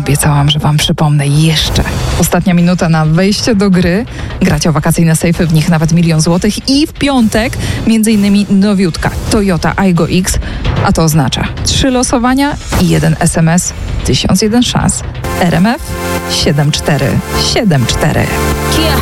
Obiecałam, że wam przypomnę jeszcze. Ostatnia minuta na wejście do gry. Gracie o wakacyjne sejfy, w nich nawet 1 000 000 złotych i w piątek m.in. nowiutka Toyota Aygo X, a to oznacza 3 losowania i 1 SMS, 1001 szans. RMF 7474. Kia,